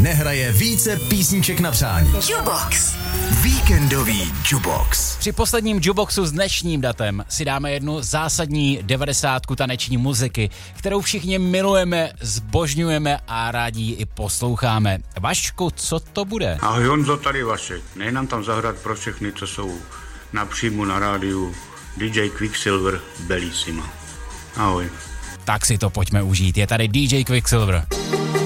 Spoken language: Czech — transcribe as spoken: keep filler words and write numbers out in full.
nehraje více písniček na přání. Jukebox. Víkendový Jukebox. Při posledním Jukeboxu s dnešním datem si dáme jednu zásadní devadesátku taneční muziky, kterou všichni milujeme, zbožňujeme a rádi ji i posloucháme. Vašku, co to bude? Ahoj Honzo, tady Vašek. Nej nám tam zahrát pro všechny, co jsou napřímo na rádiu dý džej Quicksilver Bellissima. Ahoj. Tak si to pojďme užít. Je tady dý džej Quicksilver.